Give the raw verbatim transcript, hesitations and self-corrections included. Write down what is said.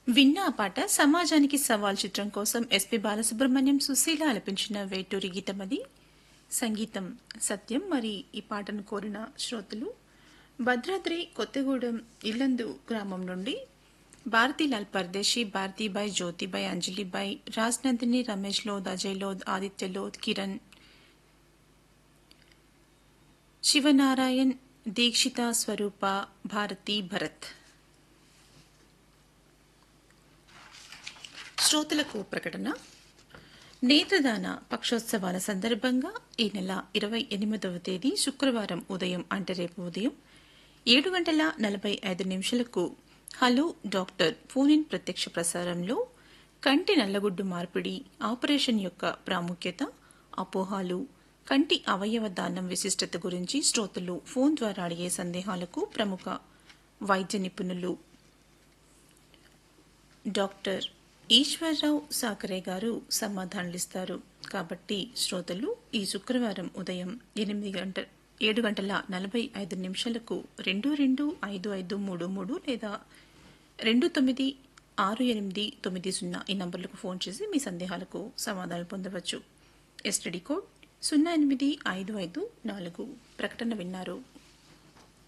విన్న ఆ పాట సమాజానికి సవాల్ చిత్రం కోసం ఎస్పి బాలసుబ్రహ్మణ్యం సుశీల ఆలపించిన వేటూరి గీతమది. సంగీతం సత్యం. మరి ఈ పాటను కోరిన శ్రోతలు భద్రాద్రి కొత్తగూడెం ఇల్లందు గ్రామం నుండి భారతీలాల్ పర్దేశీ, భారతీబాయ్, జ్యోతిబాయ్, అంజలిబాయ్, రాజ్నందిని, రమేష్ లోద్, అజయ్ లోద్, ఆదిత్య లోద్, కిరణ్, శివనారాయణ్, దీక్షిత, స్వరూప, భారతి, భరత్. శ్రోతలకు ప్రకటన. నేత్రదాన పక్షోత్సవాల సందర్భంగా ఈ నెల ఇరవై ఎనిమిదవ తేదీ శుక్రవారం ఉదయం అంటే రేపు ఉదయం ఏడు గంటల నలభై ఐదు నిమిషాలకు హలో డాక్టర్ ఫోన్ ఇన్ ప్రత్యక్ష ప్రసారంలో కంటి నల్లగుడ్డు మార్పిడి ఆపరేషన్ యొక్క ప్రాముఖ్యత, అపోహాలు, కంటి అవయవ దానం విశిష్టత గురించి శ్రోతలు ఫోన్ ద్వారా అడిగే సందేహాలకు ప్రముఖ వైద్య నిపుణులు డాక్టర్ ఈశ్వర్రావు సాకరే గారు సమాధానాలిస్తారు. కాబట్టి శ్రోతలు ఈ శుక్రవారం ఉదయం ఎనిమిది గంట ఏడు గంటల నలభై ఐదు నిమిషాలకు రెండు రెండు ఐదు ఐదు మూడు మూడు లేదా రెండు తొమ్మిది ఆరు ఎనిమిది తొమ్మిది సున్నా ఈ నంబర్లకు ఫోన్ చేసి మీ సందేహాలకు సమాధానాలు పొందవచ్చు. ఎస్టీడీ కోడ్ సున్నా ఎనిమిది ఐదు ఐదు నాలుగు. ప్రకటన విన్నారు.